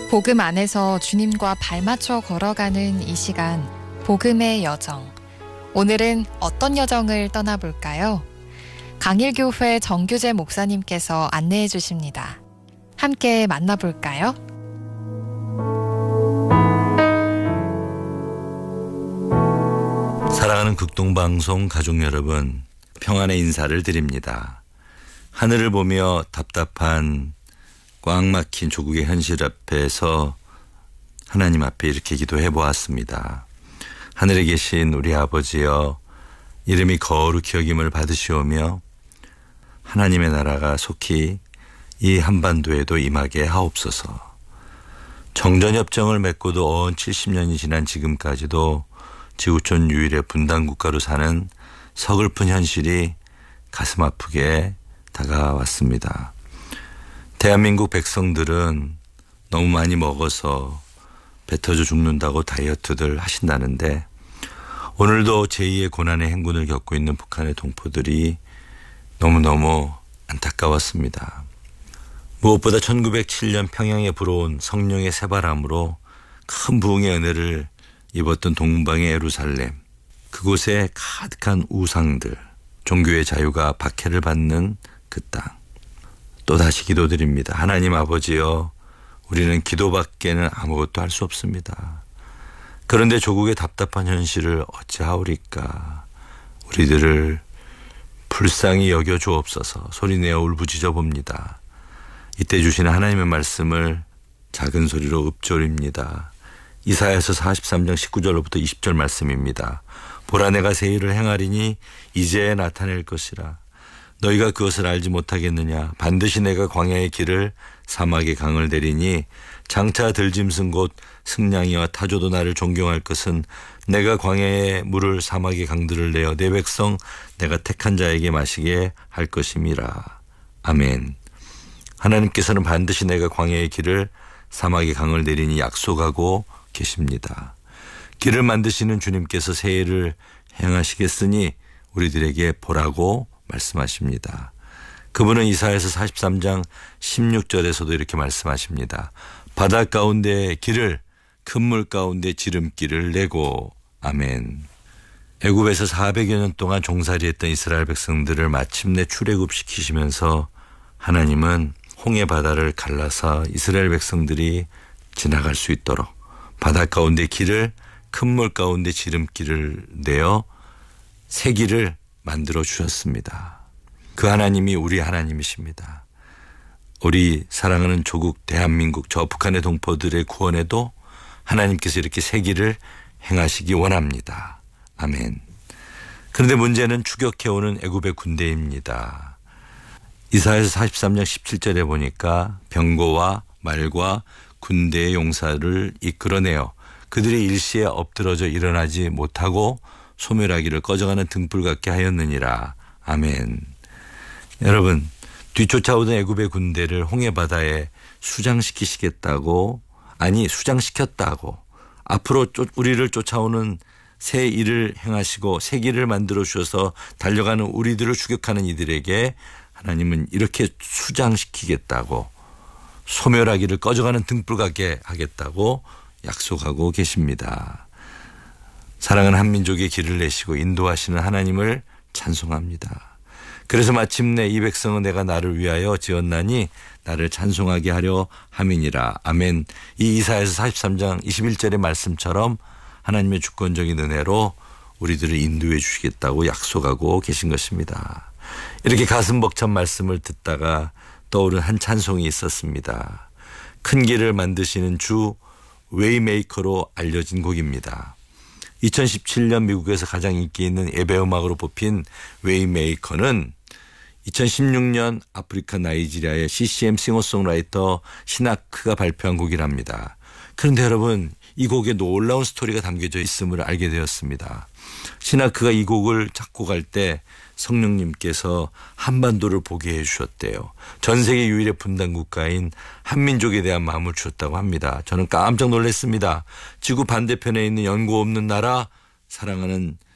복음 안에서 주님과 발맞춰 걸어가는 이 시간, 복음의 여정. 오늘은 어떤 여정을 떠나볼까요? 강일교회 정규재 목사님께서 안내해 주십니다. 함께 만나볼까요? 사랑하는 극동방송 가족 여러분, 평안의 인사를 드립니다. 하늘을 보며 답답한 꽉 막힌 조국의 현실 앞에서 하나님 앞에 이렇게 기도해 보았습니다. 하늘에 계신 우리 아버지여, 이름이 거룩히 여김을 받으시오며 하나님의 나라가 속히 이 한반도에도 임하게 하옵소서. 정전협정을 맺고도 언 70년이 지난 지금까지도 지구촌 유일의 분단국가로 사는 서글픈 현실이 가슴 아프게 다가왔습니다. 대한민국 백성들은 너무 많이 먹어서 배 터져 죽는다고 다이어트들 하신다는데, 오늘도 제2의 고난의 행군을 겪고 있는 북한의 동포들이 너무너무 안타까웠습니다. 무엇보다 1907년 평양에 불어온 성령의 새바람으로 큰 부흥의 은혜를 입었던 동방의 예루살렘, 그곳에 가득한 우상들, 종교의 자유가 박해를 받는 그 땅. 또다시 기도드립니다. 하나님 아버지여, 우리는 기도밖에는 아무것도 할 수 없습니다. 그런데 조국의 답답한 현실을 어찌하오리까. 우리들을 불쌍히 여겨 주옵소서. 소리내어 울부짖어 봅니다. 이때 주시는 하나님의 말씀을 작은 소리로 읊조립니다. 이사야서 43장 19절로부터 20절 말씀입니다. 보라, 내가 새 일을 행하리니 이제 나타낼 것이라. 너희가 그것을 알지 못하겠느냐. 반드시 내가 광야의 길을 사막의 강을 내리니 장차 들짐승 곧 승냥이와 타조도 나를 존경할 것은 내가 광야의 물을 사막의 강들을 내어 내 백성 내가 택한 자에게 마시게 할 것임이라. 아멘. 하나님께서는 반드시 내가 광야의 길을 사막의 강을 내리니 약속하고 계십니다. 길을 만드시는 주님께서 새 일을 행하시겠으니 우리들에게 보라고 말씀하십니다. 그분은 이사야서 43장 16절에서도 이렇게 말씀하십니다. 바다 가운데 길을, 큰 물 가운데 지름길을 내고. 아멘. 애굽에서 400여 년 동안 종살이했던 이스라엘 백성들을 마침내 출애굽시키시면서 하나님은 홍해 바다를 갈라서 이스라엘 백성들이 지나갈 수 있도록 바다 가운데 길을, 큰 물 가운데 지름길을 내어 새 길을 만들어 주셨습니다. 그 하나님이 우리 하나님이십니다. 우리 사랑하는 조국 대한민국, 저 북한의 동포들의 구원에도 하나님께서 이렇게 새 길을 행하시기 원합니다. 아멘. 그런데 문제는 추격해오는 애굽의 군대입니다. 이사야서 43장 17절에 보니까 병거와 말과 군대의 용사를 이끌어내어 그들의 일시에 엎드러져 일어나지 못하고 소멸하기를 꺼져가는 등불 같게 하였느니라. 아멘. 여러분, 뒤쫓아오던 애굽의 군대를 홍해바다에 수장시키시겠다고, 아니 수장시켰다고, 앞으로 우리를 쫓아오는 새 일을 행하시고 새 길을 만들어 주셔서 달려가는 우리들을 추격하는 이들에게 하나님은 이렇게 수장시키겠다고, 소멸하기를 꺼져가는 등불 같게 하겠다고 약속하고 계십니다. 사랑하는 한민족의 길을 내시고 인도하시는 하나님을 찬송합니다. 그래서 마침내 이 백성은 내가 나를 위하여 지었나니 나를 찬송하게 하려 함이니라. 아멘. 이 이사야서 43장 21절의 말씀처럼 하나님의 주권적인 은혜로 우리들을 인도해 주시겠다고 약속하고 계신 것입니다. 이렇게 가슴 벅찬 말씀을 듣다가 떠오른 한 찬송이 있었습니다. 큰 길을 만드시는 주 웨이메이커로 알려진 곡입니다. 2017년 미국에서 가장 인기 있는 예배 음악으로 뽑힌 웨이메이커는 2016년 아프리카 나이지리아의 CCM 싱어송라이터 시나크가 발표한 곡이랍니다. 그런데 여러분, 이 곡에 놀라운 스토리가 담겨져 있음을 알게 되었습니다. 시나크가 이 곡을 작곡할 때 성령님께서 한반도를 보게 해주셨대요. 전 세계 유일의 분단 국가인 한민족에 대한 마음을 주셨다고 합니다. 저는 깜짝 놀랐습니다. 지구 반대편에 있는 연고 없는 나라, 사랑하는